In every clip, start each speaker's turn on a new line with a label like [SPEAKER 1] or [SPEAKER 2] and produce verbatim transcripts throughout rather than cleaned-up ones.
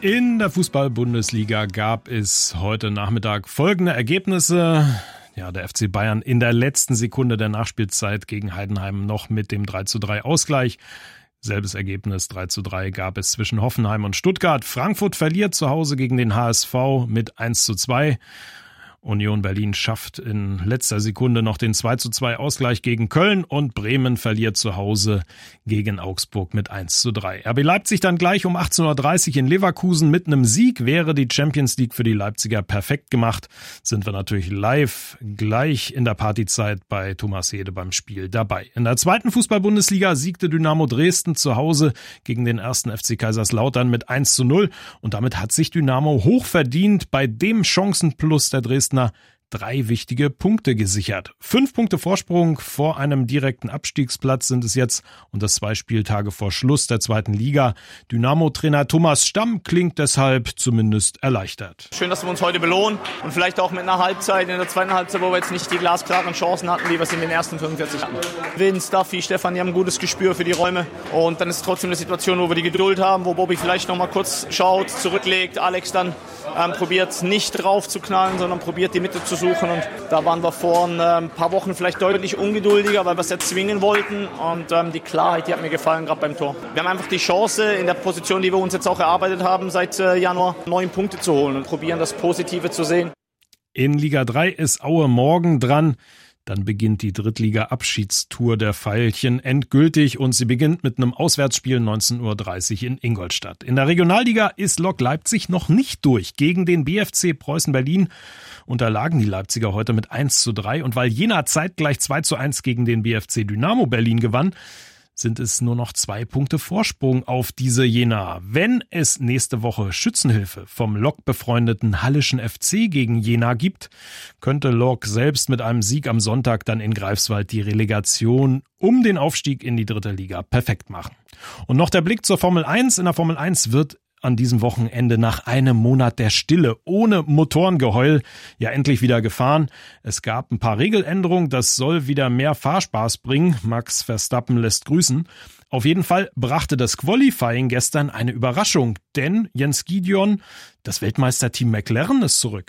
[SPEAKER 1] In der Fußball-Bundesliga gab es heute Nachmittag folgende Ergebnisse. Ja, der F C Bayern in der letzten Sekunde der Nachspielzeit gegen Heidenheim noch mit dem drei zu drei Ausgleich. Selbes Ergebnis, drei zu drei, gab es zwischen Hoffenheim und Stuttgart. Frankfurt verliert zu Hause gegen den H S V mit eins zu zwei. Union Berlin schafft in letzter Sekunde noch den zwei zu zwei Ausgleich gegen Köln und Bremen verliert zu Hause gegen Augsburg mit eins zu drei. R B Leipzig dann gleich um achtzehn Uhr dreißig in Leverkusen. Mit einem Sieg wäre die Champions League für die Leipziger perfekt gemacht. Sind wir natürlich live gleich in der Partyzeit bei Thomas Hede beim Spiel dabei. In der zweiten Fußball-Bundesliga siegte Dynamo Dresden zu Hause gegen den ersten F C Kaiserslautern mit eins zu null und damit hat sich Dynamo hochverdient bei dem Chancenplus der Dresdner drei wichtige Punkte gesichert. Fünf Punkte Vorsprung vor einem direkten Abstiegsplatz sind es jetzt und das zwei Spieltage vor Schluss der zweiten Liga. Dynamo-Trainer Thomas Stamm klingt deshalb zumindest erleichtert.
[SPEAKER 2] Schön, dass wir uns heute belohnen und vielleicht auch mit einer Halbzeit, in der zweiten Halbzeit, wo wir jetzt nicht die glasklaren Chancen hatten, wie wir es in den ersten fünfundvierzig hatten. Vince, Duffy, Stefan, die haben ein gutes Gespür für die Räume und dann ist es trotzdem eine Situation, wo wir die Geduld haben, wo Bobby vielleicht noch mal kurz schaut, zurücklegt, Alex dann ähm, probiert nicht drauf zu knallen, sondern probiert die Mitte zu suchen und da waren wir vor ein paar Wochen vielleicht deutlich ungeduldiger, weil wir es erzwingen wollten und ähm, die Klarheit, die hat mir gefallen, gerade beim Tor. Wir haben einfach die Chance, in der Position, die wir uns jetzt auch erarbeitet haben, seit äh, Januar neun Punkte zu holen und probieren, das Positive zu sehen.
[SPEAKER 1] In Liga drei ist Aue morgen dran. Dann beginnt die Drittliga-Abschiedstour der Veilchen endgültig und sie beginnt mit einem Auswärtsspiel neunzehn Uhr dreißig in Ingolstadt. In der Regionalliga ist Lok Leipzig noch nicht durch. Gegen den B F C Preußen Berlin unterlagen die Leipziger heute mit eins zu drei und weil Jena zeitgleich zwei zu eins gegen den B F C Dynamo Berlin gewann, sind es nur noch zwei Punkte Vorsprung auf diese Jena. Wenn es nächste Woche Schützenhilfe vom Lok-befreundeten Hallischen F C gegen Jena gibt, könnte Lok selbst mit einem Sieg am Sonntag dann in Greifswald die Relegation um den Aufstieg in die dritte Liga perfekt machen. Und noch der Blick zur Formel eins. In der Formel eins wird an diesem Wochenende nach einem Monat der Stille ohne Motorengeheul ja endlich wieder gefahren. Es gab ein paar Regeländerungen, das soll wieder mehr Fahrspaß bringen. Max Verstappen lässt grüßen. Auf jeden Fall brachte das Qualifying gestern eine Überraschung, denn Jens Gideon, das Weltmeisterteam McLaren, ist zurück.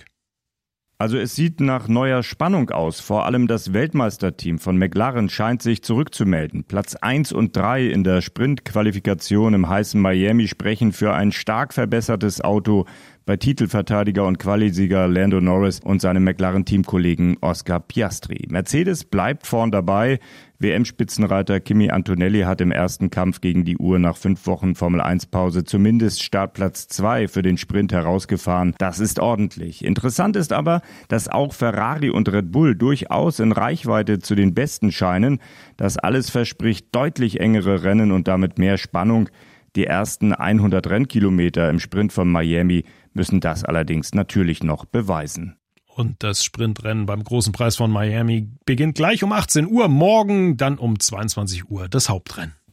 [SPEAKER 3] Also es sieht nach neuer Spannung aus. Vor allem das Weltmeisterteam von McLaren scheint sich zurückzumelden. Platz eins und drei in der Sprintqualifikation im heißen Miami sprechen für ein stark verbessertes Auto bei Titelverteidiger und Qualisieger Lando Norris und seinem McLaren-Teamkollegen Oscar Piastri. Mercedes bleibt vorn dabei. W M-Spitzenreiter Kimi Antonelli hat im ersten Kampf gegen die Uhr nach fünf Wochen Formel eins Pause zumindest Startplatz zwei für den Sprint herausgefahren. Das ist ordentlich. Interessant ist aber, dass auch Ferrari und Red Bull durchaus in Reichweite zu den Besten scheinen. Das alles verspricht deutlich engere Rennen und damit mehr Spannung. Die ersten hundert Rennkilometer im Sprint von Miami müssen das allerdings natürlich noch beweisen.
[SPEAKER 1] Und das Sprintrennen beim Großen Preis von Miami beginnt gleich um achtzehn Uhr, morgen dann um zweiundzwanzig Uhr das Hauptrennen.